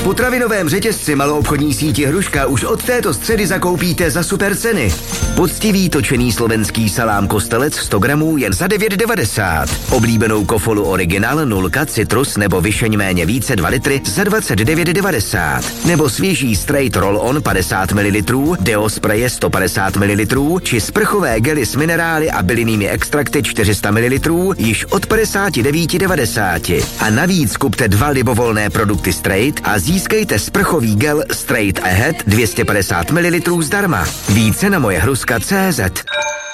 potravinovém řetězci maloobchodní síti Hruška už od této středy zakoupíte za super ceny. Poctivý točený slovenský salám Kostelec 100 gramů jen za 9,90. Oblíbenou kofolu Original 0 citrus nebo vyšeň méně více 2 litry za 29,90. Nebo svěží Straight Roll-On 50 ml, Deo Spraye 150 ml, či sprchové gely s minerály a bylinnými extrakty 400 ml již od 59,90. A navíc kupte 2 libovolné produkty Straight a získejte sprchový gel Straight Ahead 250 ml zdarma. Více na moje hruska.cz.